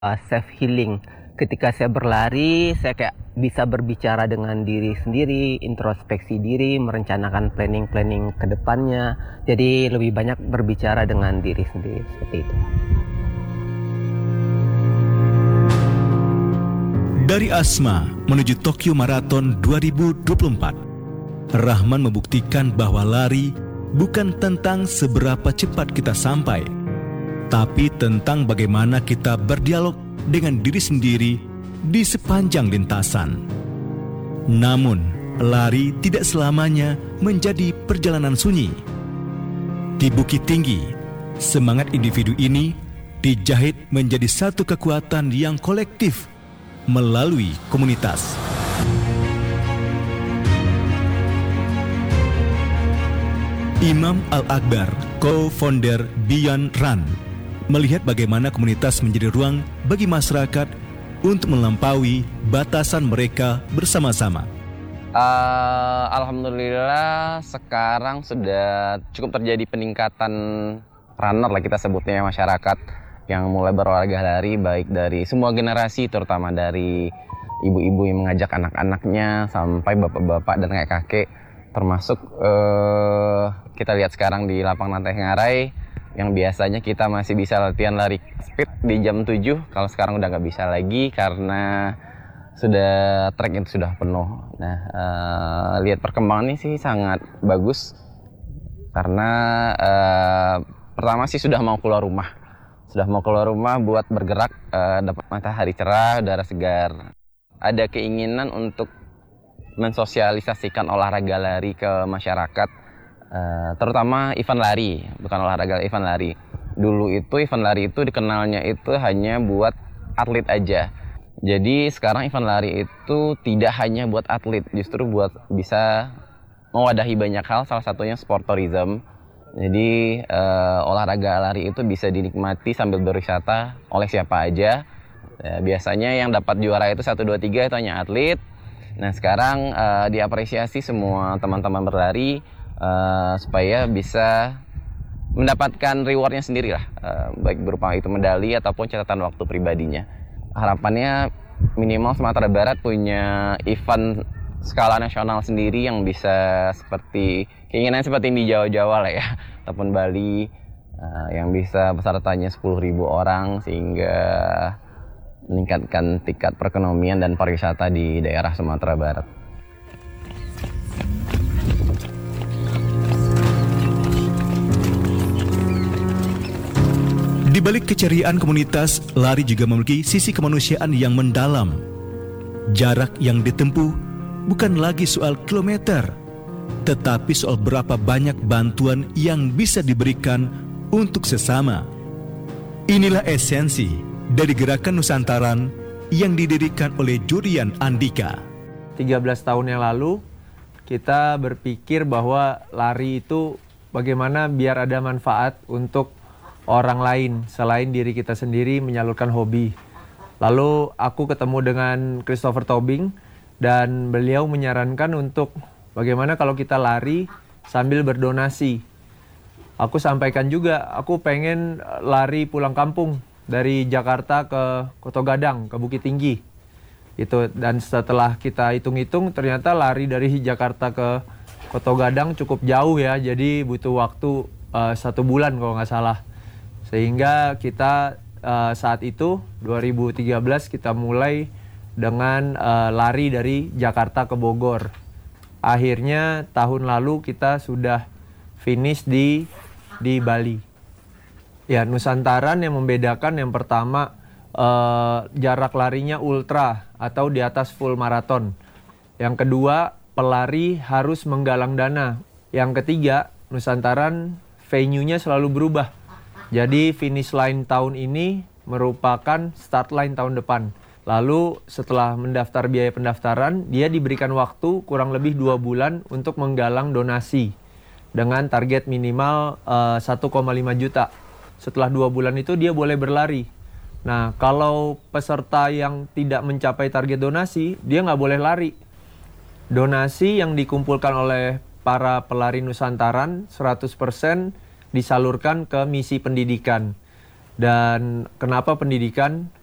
self healing. Ketika saya berlari, saya kayak bisa berbicara dengan diri sendiri, introspeksi diri, merencanakan planning ke depannya. Jadi lebih banyak berbicara dengan diri sendiri seperti itu. Dari Asma menuju Tokyo Marathon 2024, Rahman membuktikan bahwa lari bukan tentang seberapa cepat kita sampai, tapi tentang bagaimana kita berdialog dengan diri sendiri di sepanjang lintasan. Namun, lari tidak selamanya menjadi perjalanan sunyi. Di Bukit Tinggi, semangat individu ini dijahit menjadi satu kekuatan yang kolektif melalui komunitas. Imam Al-Akbar, co-founder Beyond Run, melihat bagaimana komunitas menjadi ruang bagi masyarakat untuk melampaui batasan mereka bersama-sama. Alhamdulillah sekarang sudah cukup terjadi peningkatan runner lah kita sebutnya masyarakat yang mulai berolahraga lari, baik dari semua generasi, terutama dari ibu-ibu yang mengajak anak-anaknya sampai bapak-bapak dan kakek-kakek, termasuk kita lihat sekarang di lapangan Lantai Ngarai yang biasanya kita masih bisa latihan lari speed di jam 7, kalau sekarang udah nggak bisa lagi karena sudah track itu sudah penuh. Nah, lihat perkembangan ini sih sangat bagus karena pertama sih sudah mau keluar rumah buat bergerak, dapat matahari cerah, udara segar. Ada keinginan untuk mensosialisasikan olahraga lari ke masyarakat, terutama event lari, bukan olahraga, event lari. Dulu itu event lari itu dikenalnya itu hanya buat atlet aja. Jadi sekarang event lari itu tidak hanya buat atlet, justru buat bisa mewadahi banyak hal, salah satunya sport tourism. Jadi olahraga lari itu bisa dinikmati sambil berwisata oleh siapa aja. Biasanya yang dapat juara itu 1, 2, 3 itu hanya atlet. Nah sekarang diapresiasi semua teman-teman berlari supaya bisa mendapatkan rewardnya sendiri lah, baik berupa itu medali ataupun catatan waktu pribadinya. Harapannya minimal Sumatera Barat punya event skala nasional sendiri yang bisa seperti keinginan seperti di Jawa-Jawa lah ya, ataupun Bali, yang bisa pesertanya 10.000 orang sehingga meningkatkan tingkat perekonomian dan pariwisata di daerah Sumatera Barat. Di balik keceriaan komunitas, lari juga memiliki sisi kemanusiaan yang mendalam. Jarak yang ditempuh bukan lagi soal kilometer, tetapi soal berapa banyak bantuan yang bisa diberikan untuk sesama. Inilah esensi dari Gerakan Nusantaran yang didirikan oleh Jurian Andika. 13 tahun yang lalu, kita berpikir bahwa lari itu bagaimana biar ada manfaat untuk orang lain selain diri kita sendiri menyalurkan hobi. Lalu aku ketemu dengan Christopher Tobing dan beliau menyarankan untuk bagaimana kalau kita lari sambil berdonasi. Aku sampaikan juga, aku pengen lari pulang kampung dari Jakarta ke Koto Gadang, ke Bukit Tinggi. Itu. Dan setelah kita hitung-hitung ternyata lari dari Jakarta ke Koto Gadang cukup jauh ya, jadi butuh waktu 1 bulan kalau nggak salah. Sehingga kita saat itu 2013 kita mulai dengan lari dari Jakarta ke Bogor. Akhirnya tahun lalu kita sudah finish di Bali. Ya, Nusantaran yang membedakan yang pertama jarak larinya ultra atau di atas full maraton. Yang kedua, pelari harus menggalang dana. Yang ketiga, Nusantaran venue-nya selalu berubah. Jadi finish line tahun ini merupakan start line tahun depan. Lalu setelah mendaftar biaya pendaftaran, dia diberikan waktu kurang lebih 2 bulan untuk menggalang donasi dengan target minimal 1,5 juta. Setelah 2 bulan itu dia boleh berlari. Nah, kalau peserta yang tidak mencapai target donasi, dia nggak boleh lari. Donasi yang dikumpulkan oleh para pelari Nusantaran 100% disalurkan ke misi pendidikan. Dan kenapa pendidikan?